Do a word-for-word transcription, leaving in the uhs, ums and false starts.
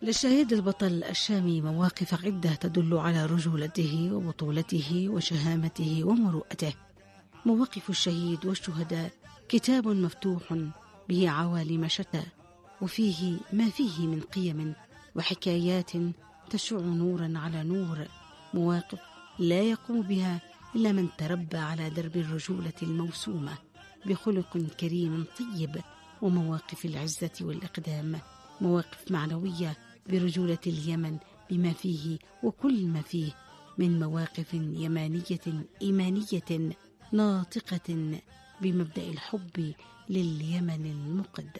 للشهيد البطل الشامي مواقف عدة تدل على رجولته وبطولته وشهامته ومروءته. مواقف الشهيد والشهداء كتاب مفتوح به عوالم شتى، وفيه ما فيه من قيم وحكايات تشع نورا على نور، مواقف لا يقوم بها إلا من تربى على درب الرجولة الموسومة بخلق كريم طيب، ومواقف العزة والإقدام، مواقف معنوية برجولة اليمن بما فيه وكل ما فيه من مواقف يمانية إيمانية ناطقة بمبدأ الحب لليمن المقدس.